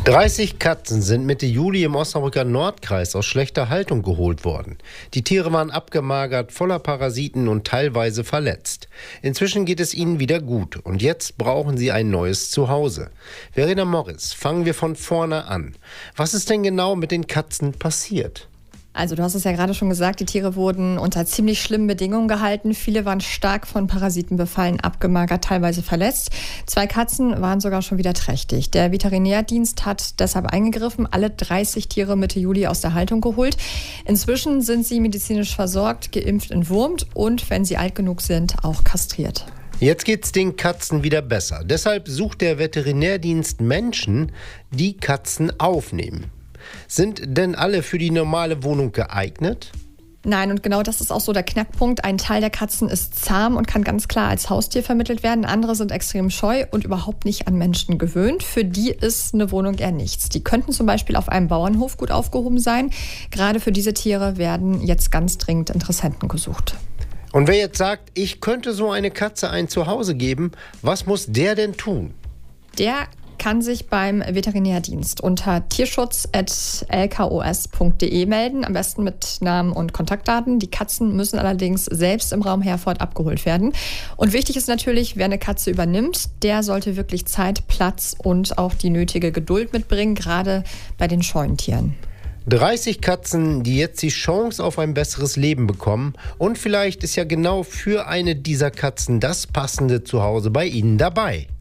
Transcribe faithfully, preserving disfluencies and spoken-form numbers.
dreißig Katzen sind Mitte Juli im Osnabrücker Nordkreis aus schlechter Haltung geholt worden. Die Tiere waren abgemagert, voller Parasiten und teilweise verletzt. Inzwischen geht es ihnen wieder gut und jetzt brauchen sie ein neues Zuhause. Verena Morris, fangen wir von vorne an. Was ist denn genau mit den Katzen passiert? Also du hast es ja gerade schon gesagt, die Tiere wurden unter ziemlich schlimmen Bedingungen gehalten. Viele waren stark von Parasiten befallen, abgemagert, teilweise verletzt. Zwei Katzen waren sogar schon wieder trächtig. Der Veterinärdienst hat deshalb eingegriffen, alle dreißig Tiere Mitte Juli aus der Haltung geholt. Inzwischen sind sie medizinisch versorgt, geimpft, entwurmt und, wenn sie alt genug sind, auch kastriert. Jetzt geht's den Katzen wieder besser. Deshalb sucht der Veterinärdienst Menschen, die Katzen aufnehmen. Sind denn alle für die normale Wohnung geeignet? Nein, und genau das ist auch so der Knackpunkt. Ein Teil der Katzen ist zahm und kann ganz klar als Haustier vermittelt werden. Andere sind extrem scheu und überhaupt nicht an Menschen gewöhnt. Für die ist eine Wohnung eher nichts. Die könnten zum Beispiel auf einem Bauernhof gut aufgehoben sein. Gerade für diese Tiere werden jetzt ganz dringend Interessenten gesucht. Und wer jetzt sagt, ich könnte so eine Katze ein Zuhause geben, was muss der denn tun? Der kann sich beim Veterinärdienst unter tierschutz at l k o s punkt d e melden, am besten mit Namen und Kontaktdaten. Die Katzen müssen allerdings selbst im Raum Herford abgeholt werden. Und wichtig ist natürlich, wer eine Katze übernimmt, der sollte wirklich Zeit, Platz und auch die nötige Geduld mitbringen, gerade bei den scheuen Tieren. dreißig Katzen, die jetzt die Chance auf ein besseres Leben bekommen. Und vielleicht ist ja genau für eine dieser Katzen das passende Zuhause bei Ihnen dabei.